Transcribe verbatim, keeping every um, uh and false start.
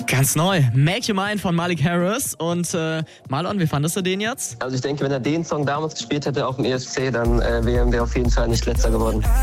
Ganz neu. Make Your Mind von Malik Harris. Und äh, Marlon, wie fandest du den jetzt? Also ich denke, wenn er den Song damals gespielt hätte auf dem E S C, dann äh, wären wir auf jeden Fall nicht letzter geworden.